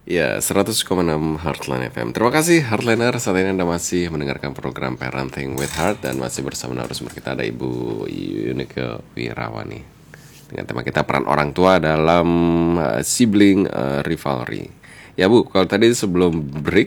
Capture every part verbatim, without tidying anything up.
Ya, seratus koma enam Heartline F M. Terima kasih Heartliner, saat ini Anda masih mendengarkan program Parenting with Heart dan masih bersama narasumber kita ada Ibu Yunike Wirawani dengan tema kita peran orang tua dalam uh, sibling uh, rivalry. Ya Bu, kalau tadi sebelum break,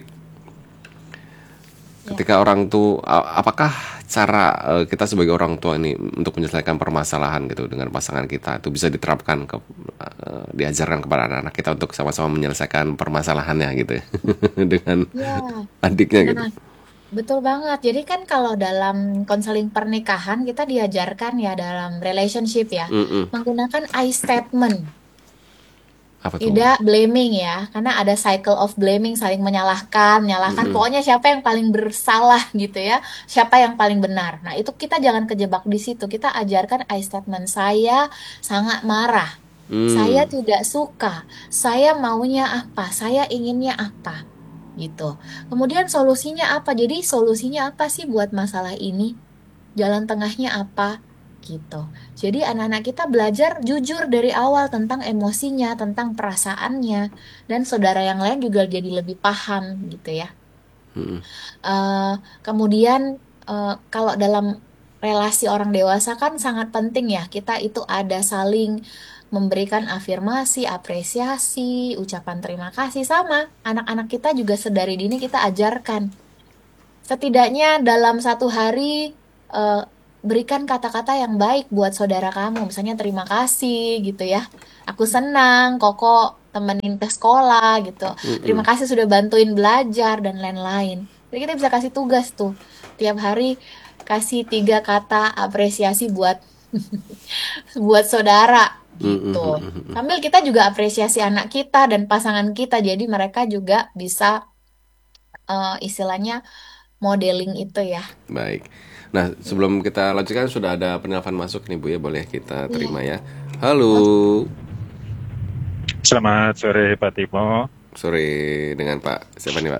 Ya, ketika orang tua, a- apakah cara uh, kita sebagai orang tua ini untuk menyelesaikan permasalahan gitu dengan pasangan kita itu bisa diterapkan ke uh, diajarkan kepada anak-anak kita untuk sama-sama menyelesaikan permasalahannya gitu ya dengan ya. adiknya gitu. Nah, betul banget. Jadi kan kalau dalam konseling pernikahan kita diajarkan ya dalam relationship ya, Mm-mm. menggunakan I statement. Apa tuh? Tidak blaming ya, karena ada cycle of blaming, saling menyalahkan, menyalahkan. Mm-mm. Pokoknya siapa yang paling bersalah gitu ya, siapa yang paling benar. Nah, itu kita jangan kejebak di situ. Kita ajarkan I statement. Saya sangat marah. Saya Mm. tidak suka. Saya maunya apa? Saya inginnya apa? Gitu. Kemudian solusinya apa? Jadi solusinya apa sih buat masalah ini? Jalan tengahnya apa? Gitu. Jadi anak-anak kita belajar jujur dari awal tentang emosinya, tentang perasaannya, dan saudara yang lain juga jadi lebih paham gitu ya. Mm-mm. Eh, Kemudian eh, kalau dalam relasi orang dewasa kan sangat penting ya, kita itu ada saling memberikan afirmasi, apresiasi, ucapan terima kasih sama anak-anak kita juga sedari dini kita ajarkan. Setidaknya dalam satu hari eh, berikan kata-kata yang baik buat saudara kamu, misalnya terima kasih gitu ya. Aku senang, Koko temenin ke sekolah gitu. Terima Mm-mm. kasih sudah bantuin belajar dan lain-lain. Jadi kita bisa kasih tugas tuh tiap hari kasih tiga kata apresiasi buat buat saudara gitu. Mm-mm. Sambil kita juga apresiasi anak kita dan pasangan kita, jadi mereka juga bisa eh, istilahnya modeling itu ya. Baik. Nah, sebelum kita lanjutkan sudah ada penelpon masuk nih Bu ya, boleh kita Iya. terima ya. Halo. Oke. Selamat sore Pak Timo. Sore dengan Pak. Siapa nih Pak?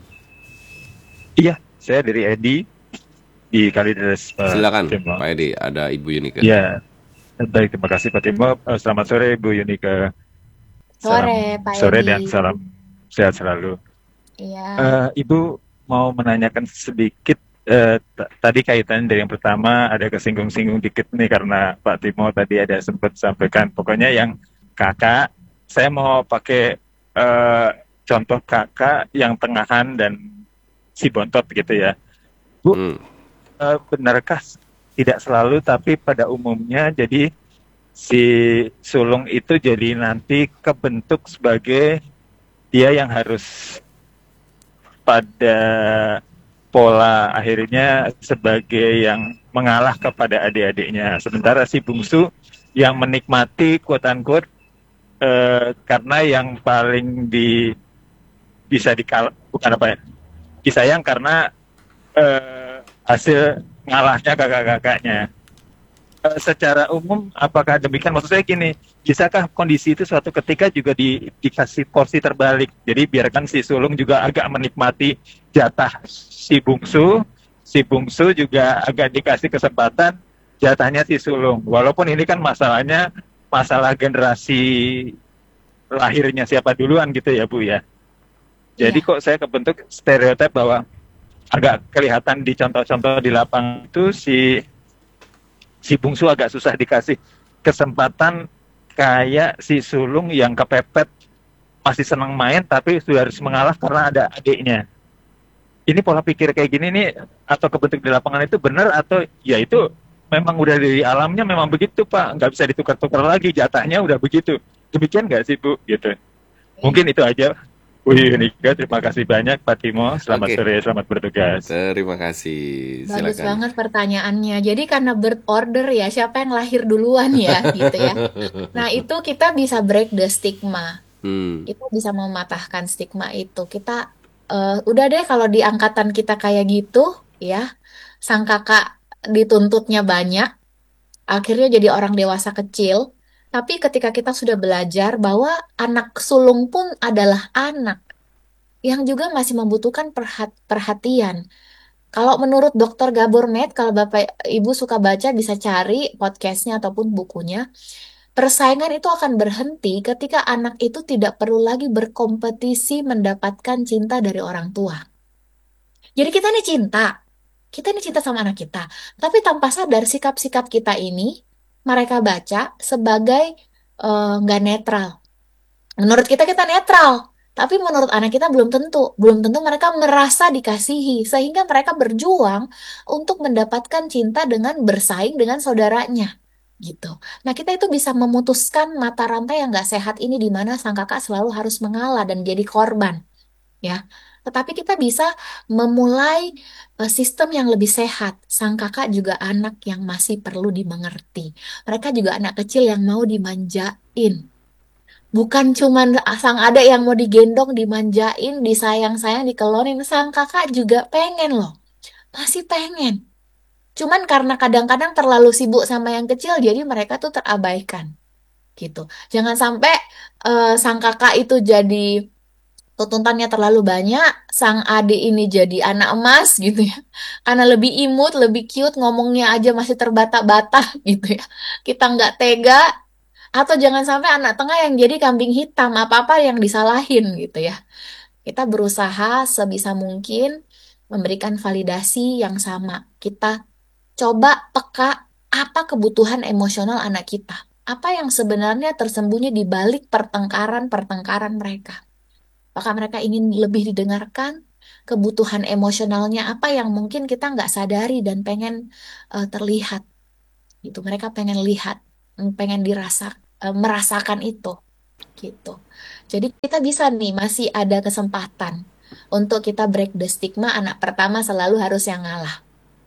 Iya, saya dari Edi di Kalideres Pak Silakan Timo. Pak Edi, ada Ibu Yunike. Iya, baik, terima kasih Pak Timo. Eh, Selamat sore Bu Yunika. Salam Sore, Pak sore Edi. dan salam sehat selalu. Iya, Eh, Ibu mau menanyakan sedikit, eh, t- tadi kaitan dari yang pertama ada kesinggung-singgung dikit nih karena Pak Timo tadi ada sempat sampaikan. Pokoknya yang kakak, saya mau pakai eh, contoh kakak yang tengahan dan si bontot gitu ya. Bu, Hmm. eh, benarkah tidak selalu tapi pada umumnya jadi si sulung itu jadi nanti kebentuk sebagai dia yang harus pada pola akhirnya sebagai yang mengalah kepada adik-adiknya. Sementara si bungsu yang menikmati quote unquote eh, karena yang paling di bisa dikal bukan apa ya disayang karena eh, hasil ngalahnya kakak-kakaknya. Eh, secara umum apakah demikian? Maksud saya gini, bisakah kondisi itu suatu ketika juga di, dikasih porsi terbalik? Jadi biarkan si sulung juga agak menikmati jatah si bungsu, si bungsu juga agak dikasih kesempatan jatahnya si sulung. Walaupun ini kan masalahnya masalah generasi lahirnya siapa duluan gitu ya Bu ya. Jadi iya, kok saya kebentuk stereotip bahwa agak kelihatan di contoh-contoh di lapangan itu si si bungsu agak susah dikasih kesempatan kayak si sulung yang kepepet masih senang main tapi sudah harus mengalah karena ada adiknya. Ini pola pikir kayak gini nih atau kebentuk di lapangan itu benar atau ya itu memang udah dari alamnya memang begitu Pak, nggak bisa ditukar-tukar lagi jatahnya udah begitu. Demikian nggak sih Bu? Gitu. iya. Mungkin itu aja. Wih, Nika, terima kasih banyak Pak Timo. Selamat Oke, sore, selamat bertugas. terima kasih. Bagus Silakan. banget pertanyaannya. Jadi karena birth order ya, siapa yang lahir duluan ya, gitu ya. Nah, itu kita bisa break the stigma. Hmm. Kita bisa mematahkan stigma itu. Kita eh, udah deh kalau di angkatan kita kayak gitu, ya, sang kakak dituntutnya banyak, akhirnya jadi orang dewasa kecil. Tapi ketika kita sudah belajar bahwa anak sulung pun adalah anak yang juga masih membutuhkan perhat- perhatian. Kalau menurut dokter Gabor Med, kalau Bapak Ibu suka baca bisa cari podcastnya ataupun bukunya. Persaingan itu akan berhenti ketika anak itu tidak perlu lagi berkompetisi mendapatkan cinta dari orang tua. Jadi kita ini cinta, kita ini cinta sama anak kita, tapi tanpa sadar sikap-sikap kita ini mereka baca sebagai eh, nggak netral. Menurut kita kita netral, tapi menurut anak kita belum tentu. Belum tentu mereka merasa dikasihi, sehingga mereka berjuang untuk mendapatkan cinta dengan bersaing dengan saudaranya. Gitu. Nah, kita itu bisa memutuskan mata rantai yang nggak sehat ini di mana sang kakak selalu harus mengalah dan jadi korban. Ya, tetapi kita bisa memulai eh, sistem yang lebih sehat. Sang kakak juga anak yang masih perlu dimengerti. Mereka juga anak kecil yang mau dimanjain. Bukan cuman sang adek yang mau digendong, dimanjain, disayang-sayang, dikelonin. Sang kakak juga pengen loh. Masih pengen. Cuman karena kadang-kadang terlalu sibuk sama yang kecil, jadi mereka tuh terabaikan. Gitu. Jangan sampai eh, sang kakak itu jadi tuntutannya terlalu banyak, sang adik ini jadi anak emas gitu ya. Karena lebih imut, lebih cute, ngomongnya aja masih terbata-bata gitu ya. Kita nggak tega, atau jangan sampai anak tengah yang jadi kambing hitam, apa-apa yang disalahin gitu ya. Kita berusaha sebisa mungkin memberikan validasi yang sama. Kita coba peka apa kebutuhan emosional anak kita. Apa yang sebenarnya tersembunyi di balik pertengkaran-pertengkaran mereka. Apakah mereka ingin lebih didengarkan? Kebutuhan emosionalnya apa yang mungkin kita nggak sadari dan pengen eh, terlihat. Gitu. Mereka pengen lihat, pengen dirasa, eh, merasakan itu. Gitu. Jadi kita bisa nih, masih ada kesempatan untuk kita break the stigma anak pertama selalu harus yang ngalah.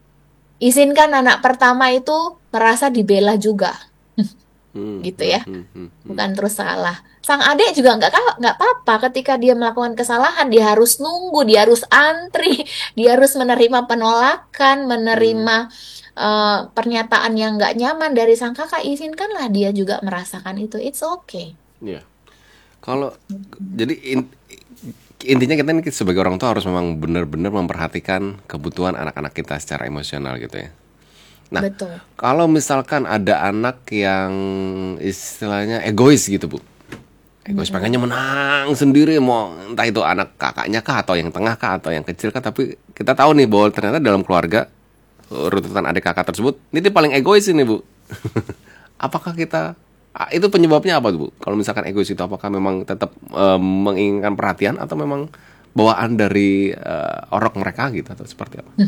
Izinkan anak pertama itu merasa dibela juga, Hmm, gitu hmm, ya. hmm, hmm, hmm. Bukan terus salah. Sang adik juga nggak ka- nggak apa-apa ketika dia melakukan kesalahan, dia harus nunggu, dia harus antri, dia harus menerima penolakan, menerima eh, pernyataan yang nggak nyaman dari sang kakak. Izinkanlah dia juga merasakan itu. It's okay. Iya. Kalau jadi in- intinya kita ini sebagai orang tua harus memang benar-benar memperhatikan kebutuhan anak-anak kita secara emosional gitu ya. Nah, Betul. kalau misalkan ada anak yang istilahnya egois gitu, Bu. Egois pengennya menang sendiri, mau entah itu anak kakaknya kah atau yang tengah kah atau yang kecil kah, tapi kita tahu nih bahwa ternyata dalam keluarga rututan adik kakak tersebut ini dia paling egois ini, Bu. Apakah kita ah, itu penyebabnya apa tuh, Bu? Kalau misalkan egois itu apakah memang tetap eh, menginginkan perhatian atau memang bawaan dari eh, orok mereka gitu atau seperti apa?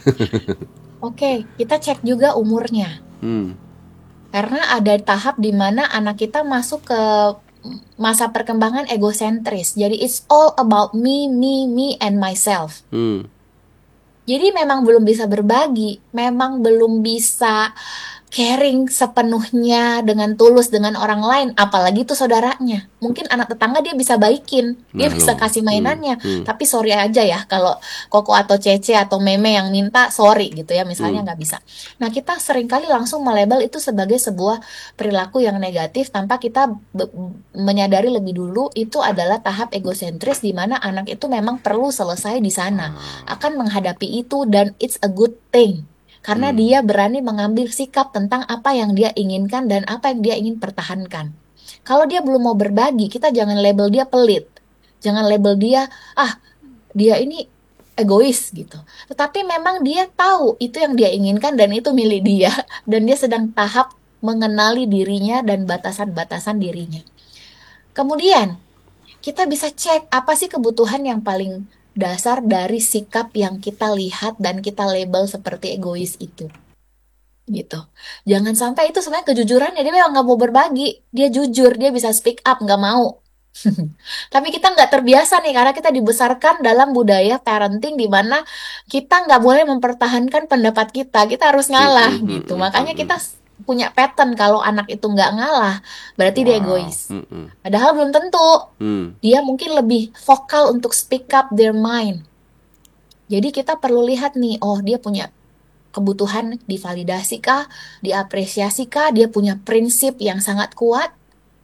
Oke, kita cek juga umurnya. Hmm. Karena ada tahap di mana anak kita masuk ke masa perkembangan egosentris. Jadi it's all about me, me, me, and myself. Hmm. Jadi memang belum bisa berbagi, memang belum bisa caring sepenuhnya dengan tulus dengan orang lain, apalagi itu saudaranya. Mungkin anak tetangga dia bisa baikin, dia Nah, bisa lo. kasih mainannya, Hmm, hmm. tapi sorry aja ya kalau Koko atau Cece atau Meme yang minta sorry gitu ya, misalnya Hmm. nggak bisa. Nah kita seringkali langsung melabel itu sebagai sebuah perilaku yang negatif tanpa kita be- menyadari lebih dulu itu adalah tahap egosentris di mana anak itu memang perlu selesai di sana, akan menghadapi itu dan it's a good thing. Karena Hmm. dia berani mengambil sikap tentang apa yang dia inginkan dan apa yang dia ingin pertahankan. Kalau dia belum mau berbagi, kita jangan label dia pelit. Jangan label dia, ah dia ini egois gitu. Tetapi memang dia tahu itu yang dia inginkan dan itu milik dia. Dan dia sedang tahap mengenali dirinya dan batasan-batasan dirinya. Kemudian, kita bisa cek apa sih kebutuhan yang paling dasar dari sikap yang kita lihat dan kita label seperti egois itu. Gitu. Jangan sampai itu sebenarnya kejujurannya, dia memang nggak mau berbagi, dia jujur, dia bisa speak up, nggak mau. Tapi kita nggak terbiasa nih karena kita dibesarkan dalam budaya parenting di mana kita nggak boleh mempertahankan pendapat kita, kita harus ngalah Hmm, hmm, gitu. hmm, Makanya hmm, kita s- punya pattern kalau anak itu nggak ngalah, berarti dia Wow. egois. Hmm, hmm. Padahal belum tentu. Hmm. Dia mungkin lebih vokal untuk speak up their mind. Jadi kita perlu lihat nih, oh dia punya kebutuhan divalidasi kah, diapresiasi kah, dia punya prinsip yang sangat kuat.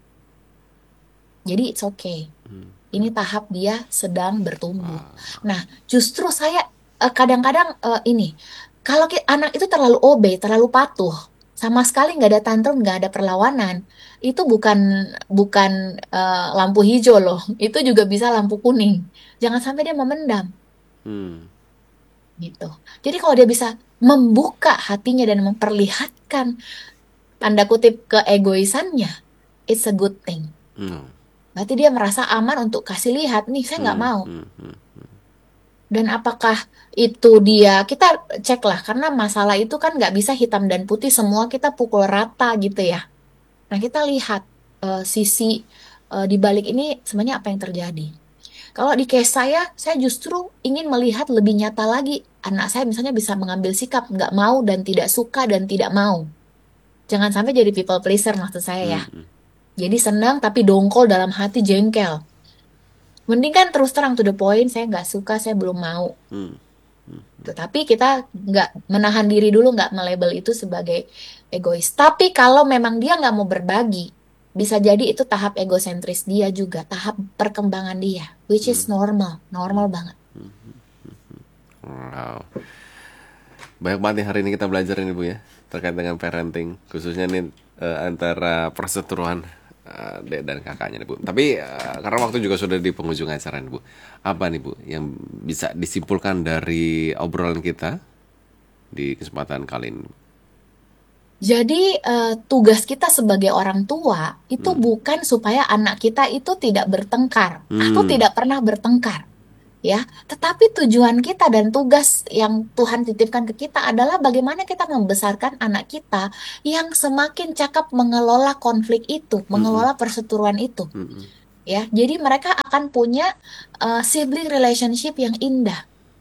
Jadi it's okay. Ini tahap dia sedang bertumbuh. Nah, justru saya eh, kadang-kadang eh, ini, kalau ki- anak itu terlalu obey, terlalu patuh, sama sekali nggak ada tantrum, nggak ada perlawanan, itu bukan bukan eh, lampu hijau loh, itu juga bisa lampu kuning. Jangan sampai dia memendam Hmm. gitu. Jadi kalau dia bisa membuka hatinya dan memperlihatkan tanda kutip keegoisannya, it's a good thing. Hmm. Berarti dia merasa aman untuk kasih lihat nih, saya nggak Hmm. mau. Hmm. Hmm. Dan apakah itu dia, kita cek lah, karena masalah itu kan nggak bisa hitam dan putih, semua kita pukul rata gitu ya. Nah kita lihat eh, sisi eh, di balik ini sebenarnya apa yang terjadi. Kalau di case saya, saya justru ingin melihat lebih nyata lagi. Anak saya misalnya bisa mengambil sikap nggak mau dan tidak suka dan tidak mau. Jangan sampai jadi people pleaser maksud saya ya. Hmm. Jadi senang tapi dongkol dalam hati jengkel. Mending kan terus terang to the point, saya nggak suka, saya belum mau. Hmm. Tetapi kita nggak menahan diri dulu, nggak melabel itu sebagai egois. Tapi kalau memang dia nggak mau berbagi, bisa jadi itu tahap egosentris dia juga, tahap perkembangan dia, which is normal, normal banget. Wow. Banyak banget nih hari ini kita belajar ini Bu ya, terkait dengan parenting, khususnya nih eh, antara perseteruan eh, dek dan kakaknya nih Bu. Tapi eh, karena waktu juga sudah di penghujung acara nih Bu, apa nih Bu yang bisa disimpulkan dari obrolan kita di kesempatan kali ini? Jadi eh, tugas kita sebagai orang tua itu bukan supaya anak kita itu tidak bertengkar atau Hmm. tidak pernah bertengkar. Ya, tetapi tujuan kita dan tugas yang Tuhan titipkan ke kita adalah bagaimana kita membesarkan anak kita yang semakin cakap mengelola konflik itu, mengelola perseteruan itu. Hmm. Ya, jadi mereka akan punya uh, sibling relationship yang indah.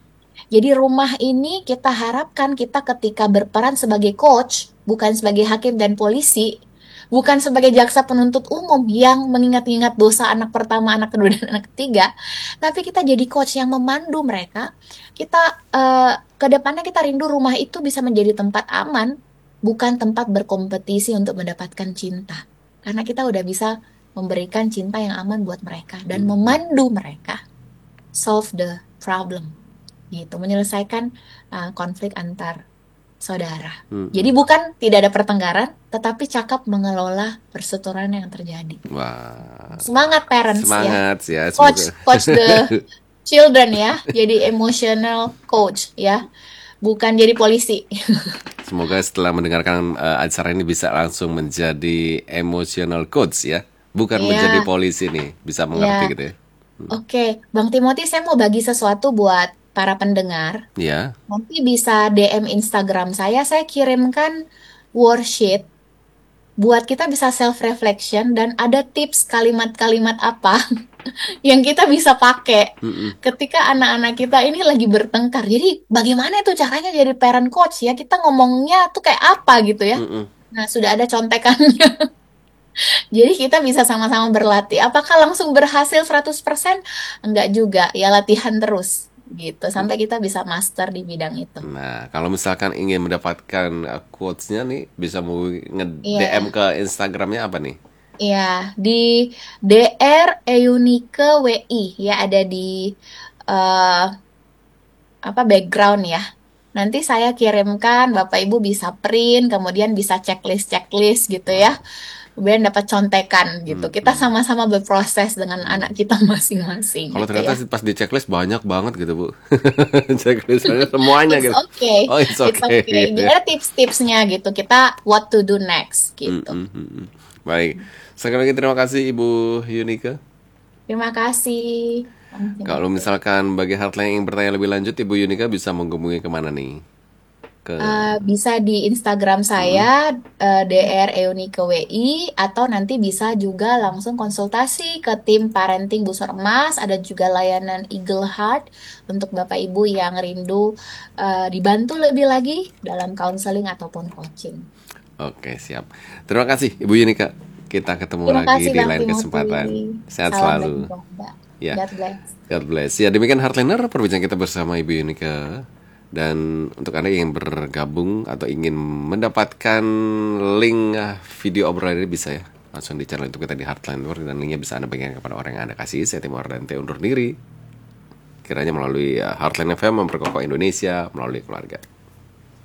Jadi rumah ini kita harapkan kita ketika berperan sebagai coach, bukan sebagai hakim dan polisi, bukan sebagai jaksa penuntut umum yang mengingat-ingat dosa anak pertama, anak kedua, dan anak ketiga, tapi kita jadi coach yang memandu mereka. Kita eh, ke depannya kita rindu rumah itu bisa menjadi tempat aman, bukan tempat berkompetisi untuk mendapatkan cinta. Karena kita udah bisa memberikan cinta yang aman buat mereka dan memandu mereka solve the problem, gitu, menyelesaikan uh, konflik antar saudara. Hmm. Jadi bukan tidak ada pertengkaran, tetapi cakap mengelola perseteruan yang terjadi. Wah. Semangat parents ya, Semangat ya, coach semoga. coach the children ya, jadi emotional coach ya, bukan jadi polisi. Semoga setelah mendengarkan eh, acara ini bisa langsung menjadi emotional coach ya, bukan Iya, menjadi polisi nih, bisa mengerti ya. gitu ya. Oke, Bang Timothy, saya mau bagi sesuatu buat para pendengar. Ya. Nanti bisa D M Instagram saya, saya kirimkan worksheet buat kita bisa self reflection dan ada tips kalimat-kalimat apa yang kita bisa pakai Mm-mm. ketika anak-anak kita ini lagi bertengkar. Jadi bagaimana itu caranya jadi parent coach ya? Kita ngomongnya tuh kayak apa gitu ya? Mm-mm. Nah, sudah ada contekannya. Jadi kita bisa sama-sama berlatih. Apakah langsung berhasil seratus persen? Enggak juga, ya latihan terus gitu sampai kita bisa master di bidang itu. Nah, kalau misalkan ingin mendapatkan uh, quotes-nya nih, bisa mau nge-D M Iya. ke Instagramnya apa nih? Iya, di D R Eunike W I ya, ada di eh, apa background ya. Nanti saya kirimkan, Bapak Ibu bisa print, kemudian bisa checklist-checklist gitu ya. Kemudian dapat contekan gitu. Kita sama-sama berproses dengan anak kita masing-masing Kalau gitu ternyata ya. sih pas di checklist banyak banget gitu, Bu. Checklistnya semuanya It's gitu. okay, Oh, it's it's okay. okay. Jadi ada tips-tipsnya gitu. Kita what to do next gitu. Mm, mm, mm. Baik. Sekali lagi terima kasih Ibu Yunika. Terima kasih. Kalau misalkan bagi Heartline yang ingin bertanya lebih lanjut, Ibu Yunika bisa menghubungi kemana nih? Ke Uh, bisa di Instagram saya uh, D R Eunike W I, atau nanti bisa juga langsung konsultasi ke tim parenting Busur Emas. Ada juga layanan Eagle Heart untuk Bapak Ibu yang rindu uh, dibantu lebih lagi dalam counseling ataupun coaching. Oke, siap. Terima kasih Ibu Yunika. Kita ketemu Terima lagi kasih di Bang lain Timothy. kesempatan. Sehat Salam selalu. dan berdoa. Ya. God bless. God bless. Ya, demikian Heartliner perbincangan kita bersama Ibu Yunika. Dan untuk Anda yang bergabung atau ingin mendapatkan link uh, video obrolan ini, bisa ya langsung di channel itu kita di Heartliner, dan linknya bisa Anda bagikan kepada orang yang Anda kasih. Saya Timur dan Teh undur diri. Kiranya melalui uh, Heartline F M memperkokoh Indonesia melalui keluarga.